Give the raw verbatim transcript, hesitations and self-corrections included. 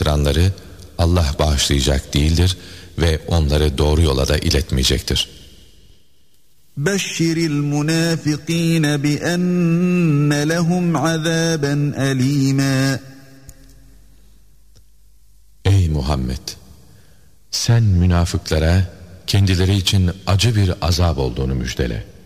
saptıranları Allah bağışlayacak değildir ve onları doğru yola da iletmeyecektir. بَشِّرِ الْمُنَافِقِينَ بِأَنَّ لَهُمْ عَذَابًا أَلِيمًا. Ey Muhammed! Sen münafıklara kendileri için acı bir azap olduğunu müjdele.